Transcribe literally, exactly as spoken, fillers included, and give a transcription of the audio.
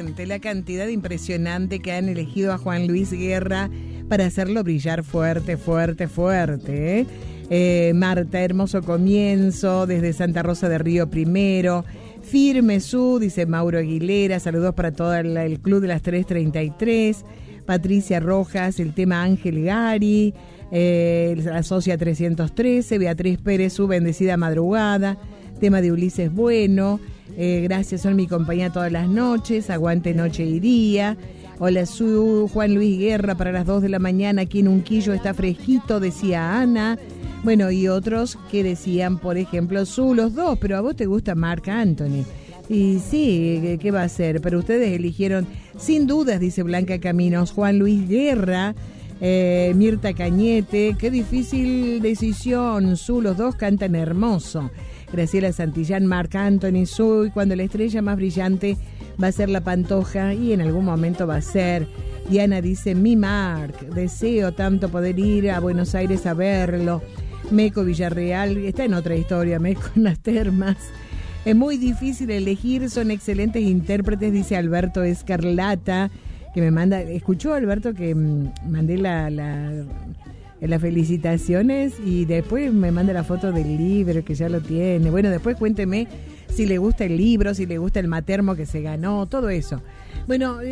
realmente la cantidad impresionante que han elegido a Juan Luis Guerra para hacerlo brillar fuerte, fuerte, fuerte. ¿eh? Eh, Marta, hermoso comienzo, desde Santa Rosa de Río Primero. Firme Su, dice Mauro Aguilera, saludos para todo el, el club de las tres treinta y tres. Patricia Rojas, el tema Ángel Gari, eh, la socia trescientos trece. Beatriz Pérez, Su bendecida madrugada. Tema de Ulises Bueno. Eh, gracias, son mi compañía todas las noches. Aguante noche y día. Hola, Su, Juan Luis Guerra para las dos de la mañana. Aquí en Unquillo está fresquito, decía Ana. Bueno, y otros que decían, por ejemplo, Su, los dos, pero a vos te gusta Marc Anthony. Y sí, ¿qué va a ser? Pero ustedes eligieron, sin dudas, dice Blanca Caminos, Juan Luis Guerra, eh, Mirta Cañete. Qué difícil decisión, Su, los dos cantan hermoso. Graciela Santillán, Marc Anthony, Su, y cuando la estrella más brillante va a ser la Pantoja, y en algún momento va a ser. Diana dice, mi Marc, deseo tanto poder ir a Buenos Aires a verlo. Meco Villarreal, está en otra historia, Meco en las termas. Es muy difícil elegir, son excelentes intérpretes, dice Alberto Escarlata, que me manda, ¿escuchó Alberto que mmm, mandé la, la, las felicitaciones y después me manda la foto del libro que ya lo tiene? Bueno, después cuénteme si le gusta el libro, si le gusta el Matermo que se ganó, todo eso. Bueno,